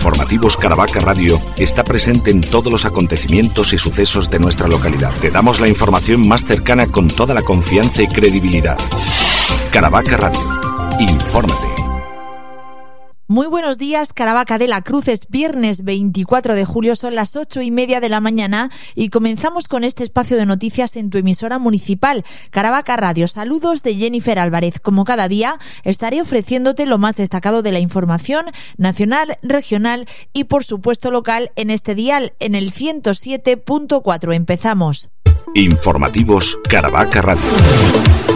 Informativos Caravaca Radio está presente en todos los acontecimientos y sucesos de nuestra localidad. Te damos la información más cercana con toda la confianza y credibilidad. Caravaca Radio. Infórmate. Muy buenos días, Caravaca de la Cruz. Es viernes 24 de julio, son las 8:30 de la mañana y comenzamos con este espacio de noticias en tu emisora municipal, Caravaca Radio. Saludos de Jennifer Álvarez. Como cada día, estaré ofreciéndote lo más destacado de la información nacional, regional y, por supuesto, local en este dial, en el 107.4. Empezamos. Informativos Caravaca Radio.